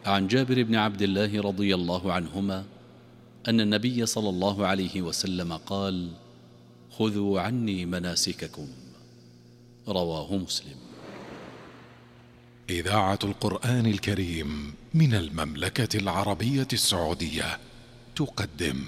عن جابر بن عبد الله رضي الله عنهما أن النبي صلى الله عليه وسلم قال: خذوا عني مناسككم. رواه مسلم. إذاعة القرآن الكريم من المملكة العربية السعودية تقدم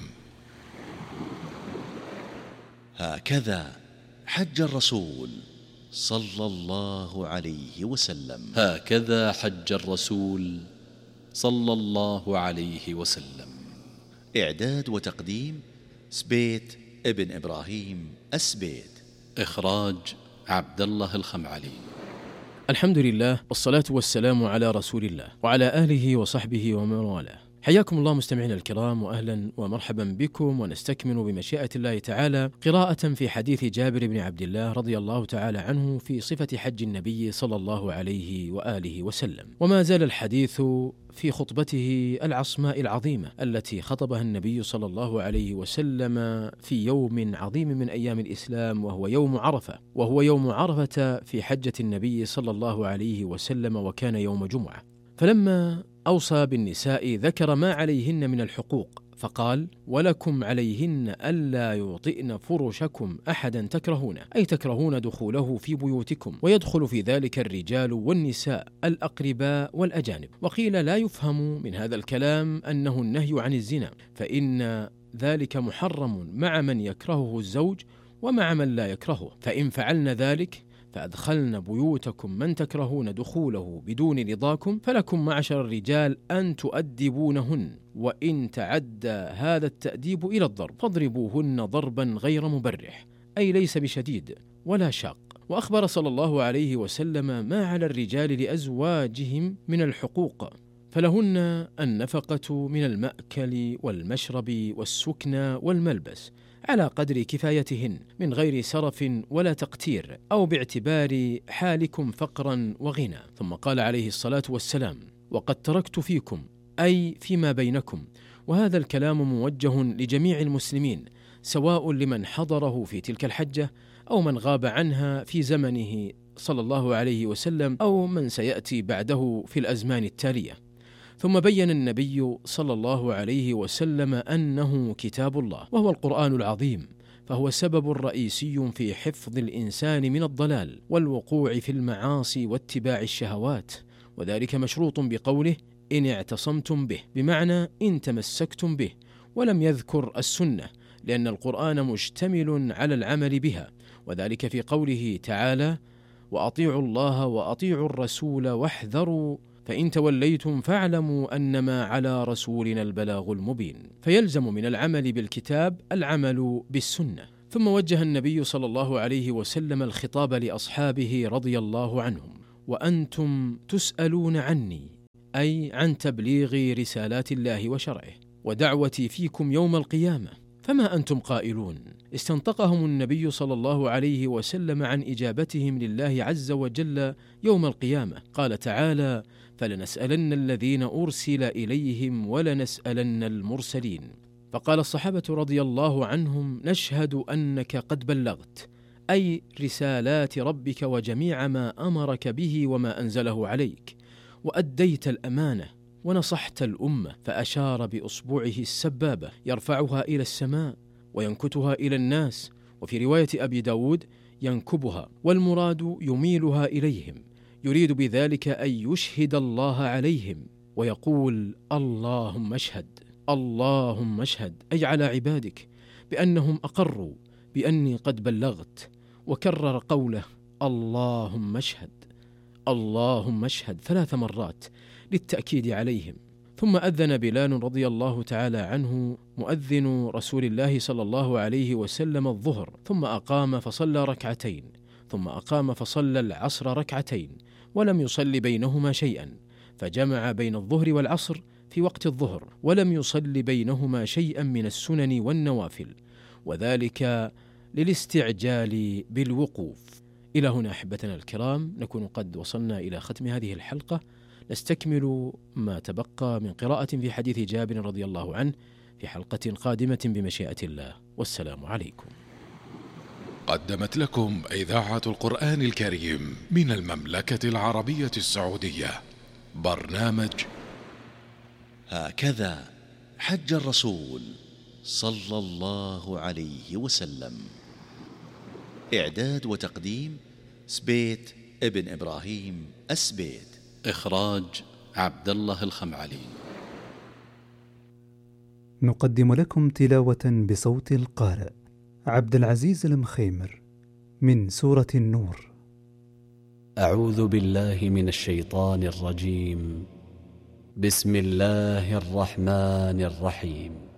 هكذا حج الرسول صلى الله عليه وسلم. هكذا حج الرسول صلى الله عليه وسلم. إعداد وتقديم سبيت ابن إبراهيم السبيت. إخراج عبد الله الخمعلي. الحمد لله والصلاة والسلام على رسول الله وعلى آله وصحبه ومن والاه. حياكم الله مستمعينا الكرام، وأهلا ومرحبا بكم، ونستكمل بمشيئة الله تعالى قراءة في حديث جابر بن عبد الله رضي الله تعالى عنه في صفة حج النبي صلى الله عليه وآله وسلم. وما زال الحديث في خطبته العصماء العظيمة التي خطبها النبي صلى الله عليه وسلم في يوم عظيم من أيام الإسلام، وهو يوم عرفة في حجة النبي صلى الله عليه وسلم، وكان يوم جمعة. فلما أوصى بالنساء ذكر ما عليهن من الحقوق، فقال: ولكم عليهن ألا يوطئن فرشكم أحدا تكرهونه، أي تكرهون دخوله في بيوتكم، ويدخل في ذلك الرجال والنساء الأقرباء والأجانب. وقيل لا يفهم من هذا الكلام أنه النهي عن الزنا، فإن ذلك محرم مع من يكرهه الزوج ومع من لا يكرهه، فإن فعلن ذلك فأدخلن بيوتكم من تكرهون دخوله بدون رضاكم، فلكم معشر الرجال أن تؤدبونهن، وإن تعدى هذا التأديب إلى الضرب فاضربوهن ضربا غير مبرح، أي ليس بشديد ولا شاق. وأخبر صلى الله عليه وسلم ما على الرجال لأزواجهم من الحقوق، فلهن النفقة من المأكل والمشرب والسكنى والملبس على قدر كفايتهن من غير سرف ولا تقتير، أو باعتبار حالكم فقرا وغنى. ثم قال عليه الصلاة والسلام: وقد تركت فيكم، أي فيما بينكم. وهذا الكلام موجه لجميع المسلمين، سواء لمن حضره في تلك الحجة أو من غاب عنها في زمنه صلى الله عليه وسلم، أو من سيأتي بعده في الأزمان التالية. ثم بين النبي صلى الله عليه وسلم أنه كتاب الله، وهو القرآن العظيم، فهو سبب رئيسي في حفظ الإنسان من الضلال والوقوع في المعاصي واتباع الشهوات، وذلك مشروط بقوله: إن اعتصمتم به، بمعنى إن تمسكتم به. ولم يذكر السنة لأن القرآن مشتمل على العمل بها، وذلك في قوله تعالى: وأطيعوا الله وأطيعوا الرسول واحذروا فإن توليتم فاعلموا أنما على رسولنا البلاغ المبين. فيلزم من العمل بالكتاب العمل بالسنة. ثم وجه النبي صلى الله عليه وسلم الخطاب لأصحابه رضي الله عنهم: وأنتم تسألون عني، أي عن تبليغ رسالات الله وشرعه ودعوتي فيكم يوم القيامة، فما أنتم قائلون؟ استنطقهم النبي صلى الله عليه وسلم عن إجابتهم لله عز وجل يوم القيامة. قال تعالى: فلنسألن الذين أرسل إليهم ولنسألن المرسلين. فقال الصحابة رضي الله عنهم: نشهد أنك قد بلغت، أي رسالات ربك وجميع ما أمرك به وما أنزله عليك، وأديت الأمانة ونصحت الأمة. فأشار بأصبعه السبابة يرفعها إلى السماء وينكتها إلى الناس، وفي رواية أبي داود ينكبها، والمراد يميلها إليهم، يريد بذلك أن يشهد الله عليهم ويقول: اللهم اشهد، اللهم اشهد، أي على عبادك، بأنهم أقروا بأني قد بلغت. وكرر قوله: اللهم اشهد، اللهم اشهد 3 مرات للتأكيد عليهم. ثم أذن بلال رضي الله تعالى عنه مؤذن رسول الله صلى الله عليه وسلم الظهر، ثم أقام فصلى ركعتين، ثم أقام فصلى العصر ركعتين، ولم يصل بينهما شيئا، فجمع بين الظهر والعصر في وقت الظهر، ولم يصل بينهما شيئا من السنن والنوافل، وذلك للاستعجال بالوقوف. إلى هنا أحبتنا الكرام نكون قد وصلنا إلى ختم هذه الحلقة. نستكمل ما تبقى من قراءة في حديث جابر رضي الله عنه في حلقة قادمة بمشيئة الله، والسلام عليكم. قدمت لكم إذاعة القرآن الكريم من المملكة العربية السعودية برنامج هكذا حج الرسول صلى الله عليه وسلم. إعداد وتقديم سبيت ابن إبراهيم السبيت. إخراج عبد الله الخمعلي. نقدم لكم تلاوة بصوت القارئ عبد العزيز المخيمر من سورة النور. أعوذ بالله من الشيطان الرجيم. بسم الله الرحمن الرحيم.